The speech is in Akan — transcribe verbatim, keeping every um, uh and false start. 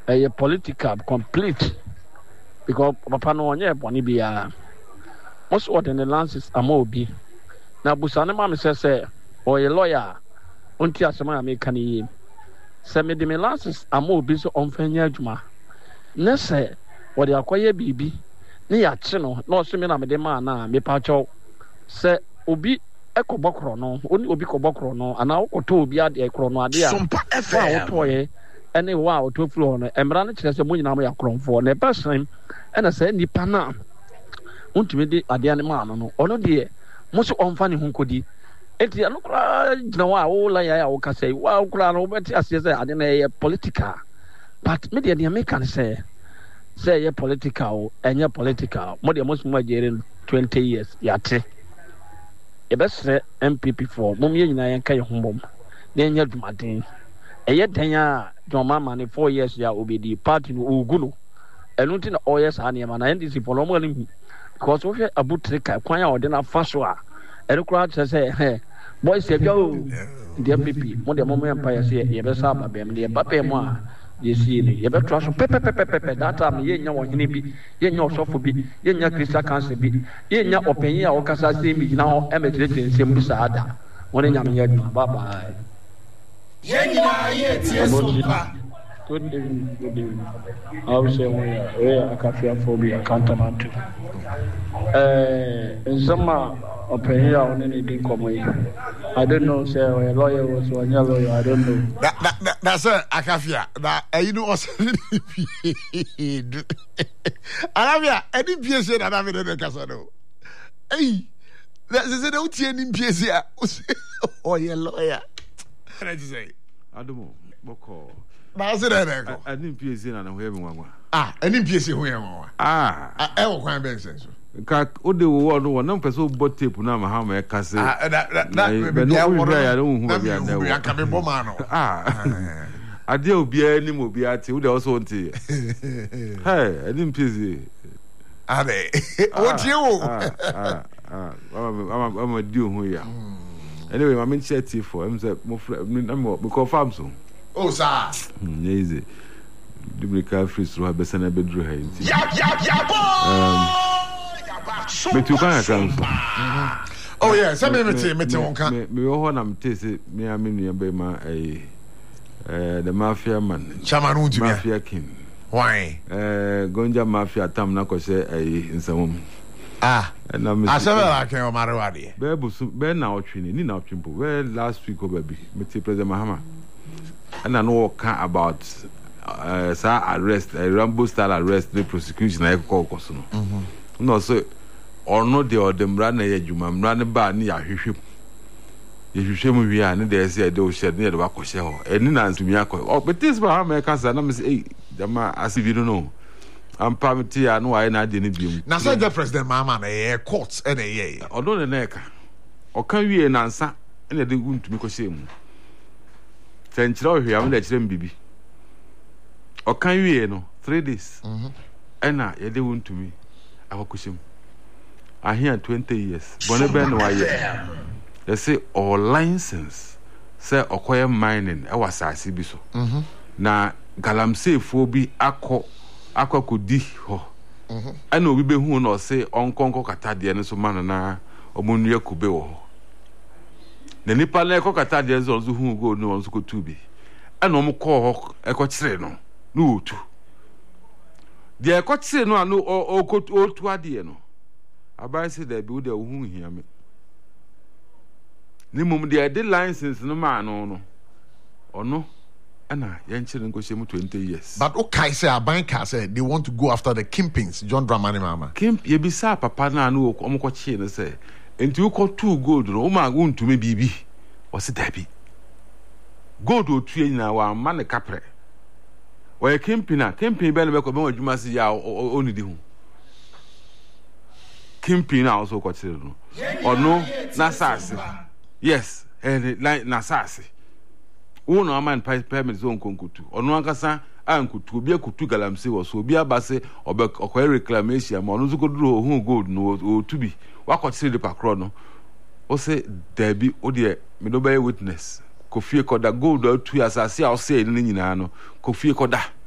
a political complete because papa no onye boni bia most of the lances amobi na busane ma me say or a lawyer unti asema me kan yi se me de me lances amobi so onfanya adwuma na se wo de akoye bibi ne ya che no na o se me na me de ma na me pa cho se obi ekobokro no oni obi kobokro no ana okoto obi ade ekro no ade a wa otoye ene wa otofuro no emra no kire se mo nyina mo ya kronfo na person ena se nipa na untumi de ade ane ma no ono de mo so onfa ne hunkodi enti ano kra gina wa wo la ya ya wo ka sei wa kra no beti ase se ade na ye political but me de de make can say say ye political enye political mo de mo so ma jere twenty years yate e be se M P P for mom ye nyina yen ka ye hombom na enye dumaden eye den a Joma mani four years ya obedi party no oguno enu ti na all years ha ne ma na N D C for no mo ni because we abutre kai kwan a ode na fa so a enu kura che say eh boys e bia o the M P P mo de mo mo empire say ye be sa ba bem de ba pe mo a ye si ni ye be tro so pe pe pe pe pe that time ye nya wo hene bi ye nya osofo bi ye nya Christian council bi ye nya opanyin a wo kasa say mi na ho emetrete nsem bi sa ada won nya me nya bye bye. Yenya yeti esopa. Good evening, good evening. I will say we are a cafe for be a countermand. Uh, in some opinion on anything come I don't know, say a lawyer was one lawyer, I don't know. That, that, that, that's a Akafia. That uh, you know also. Akafia, any P S A that I've been in the casino. Hey, that's a no T N P S A. Oh, yeah, lawyer. What did you say? I don't know. Boko. That's it. I didn't P S A and I'm having one. Ah, any P S A who am Ah, I will find benefits. Cat, oh, the world, one no person bought tape now, how may I cast it? Ah, that, that, that, maybe I don't know who I can be Bomano. Ah, I deal be any mobiati, who also want to. Hey, I didn't P S A. Are they? What you? Ah, ah, I'm a deal who ya. Anyway, I'm in chatty for him. We call farm so. Oh, sir. Easy. Duplica free through her best and a bedroom. Yap, yap, yap. But you can't come. Oh, yeah. Some of it, me too. Me, all I'm tasting me. I mean, you be my a the mafia man. Chaman, mafia king. Why? Uh, Gonja mafia tam na kose a in some. Ah, and I'm I said, I can't matter what it is. Bear now training, need now chimpo. Well, last week, oh, baby, Mister President Mahama. And I know about uh, sir arrest, a Rambo style arrest, the prosecution, I call Cosono. No, so, or no, the or them run a jumam, run a bar near Hiship. If you show me, we are, and they say, they'll shed near the Wako Shell. And then answer me, oh, but this Mahama, I can't say, Dama, as if you don't know. I'm permitted, I know I didn't be. Now, say the President Mahama, a courts and a year. Or don't a neck. Or can we an answer? And they want to make a shame. Central here, I'm let them be. Or can we know three days? And I, they want to me. I will cushion. I hear twenty years. Bonneban, why? They say all license, say, acquire mining. I was a C B so. Now, Galamsey phobia, acco. Akwa kodi ho mhm ana obi be hu no say onkonko katade ne so man na omonua kube wo ho na nipa na ekokatade zo zo hu go no onso ko tubi ana omko ho ekokire no no otu de ekokire no anu otu ade no abai say da bi wo de hu hia me ni mum de de license no ma no no ono Anna, Yanchin go shame twenty years. But okay, say a banker said they want to go after the Kimpings, John Dramani Mama. Kimp, ye be sa papa na no omko chi say. And you call two gold, no ma gun to me bibi. Was it Debbie? Gold o three na wa man capre. Where Kimpina, Kimping ben be ko be adwuma si ya oni di hu. Kimpina also got no. Or no, na sase. Yes, and like na sase. Uno aman permit zone konkutu ono ankasa ankutu obi akutu Galamsey wo so obi abase obe okoy reclamation ma ono zuko duro hu gold no otubi wakotire de pakro no o say Debbie o de me do be witness Kofie Koda gold otu asase a o say ni nyina no Kofie Koda